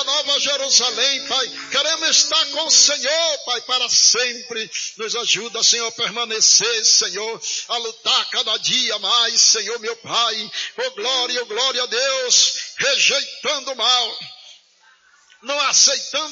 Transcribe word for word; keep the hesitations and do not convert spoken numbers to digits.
da Nova Jerusalém, Pai. Queremos estar com o Senhor, Pai, para sempre. Nos ajuda, Senhor, a permanecer, Senhor, a lutar cada dia mais, Senhor, meu Pai. Oh, glória, oh, glória a Deus, rejeitando o mal, não aceitando